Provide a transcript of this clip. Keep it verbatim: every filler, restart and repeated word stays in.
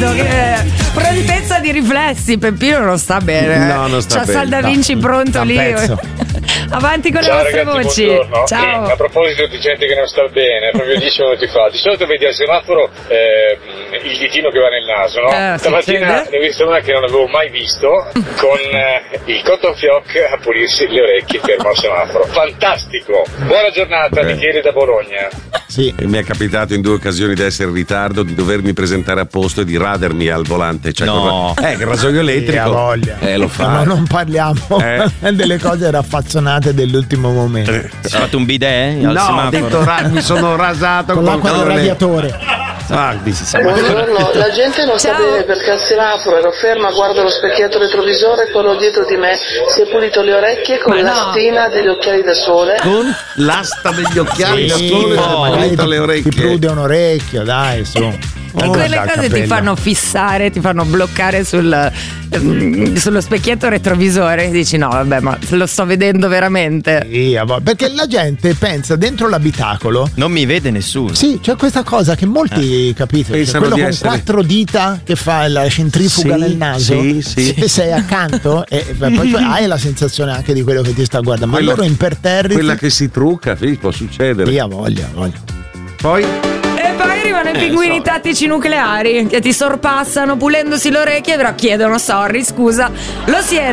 capito? Che prontezza di riflessi. Peppino non sta bene. No, non sta C'ha bene. Saldavinci no. pronto lì. Pezzo. Avanti con le Ciao vostre ragazzi, voci. buongiorno. Ciao. Eh, a proposito di gente che non sta bene, proprio dieci minuti fa, di solito vedi al semaforo eh, il ditino che va nel naso, no? Eh, Stamattina ne ho visto una che non avevo mai visto, con eh, il cotton fioc a pulirsi le orecchie fermo al semaforo. Fantastico! Buona giornata, Eh. Michele da Bologna. Sì. Mi è capitato in due occasioni di essere in ritardo, di dovermi presentare a posto e di radermi al volante. Cioè, No. quel- Eh, che il rasoio elettrico. Sì, ha voglia. Eh, lo fa. Ma non parliamo Eh. delle cose raffazzonate dell'ultimo momento. Eh. Hai fatto un bidet al No, ho semaforo? detto ra- mi sono rasato Con l'acqua del le- radiatore. Ah, di- Buongiorno, la gente non sta Ciao. bene perché al semaforo ero ferma, guardo lo specchietto retrovisore e quello dietto di me si è pulito le orecchie con Ma no. la stina degli occhiali da sole. Con l'asta degli occhiali da Sì, sole ma si è magari pulito ti- le Ti orecchie. prude un orecchio, dai, su. E quelle cose ti fanno fissare, ti fanno bloccare sul, ehm, sullo specchietto retrovisore. Dici no, vabbè, ma lo sto vedendo veramente. Sì, a volte- perché la gente pensa dentro l'abitacolo. Non mi vede nessuno. Sì, c'è questa cosa che molti capito, cioè Pensano quello di con essere- quattro dita che fa la centrifuga Sì, nel naso. sì, sì. Te sei accanto e e poi tu hai la sensazione anche di quello che ti sta guardando. Ma Quella- loro imperterriti. Quella che si trucca, sì, può succedere. Sì, ha voglia, ha voglia. Poi E poi arrivano i pinguini tattici nucleari che ti sorpassano pulendosi le orecchie, però chiedono sorry, scusa. Lo si è